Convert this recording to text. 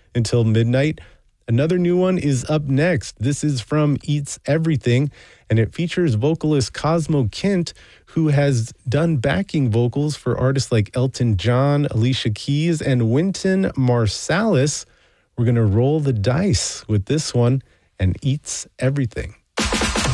until midnight. Another new one is up next. This is from Eats Everything, and it features vocalist Cosmo Kint, who has done backing vocals for artists like Elton John, Alicia Keys, and Wynton Marsalis. We're going to roll the dice with this one and Eats Everything.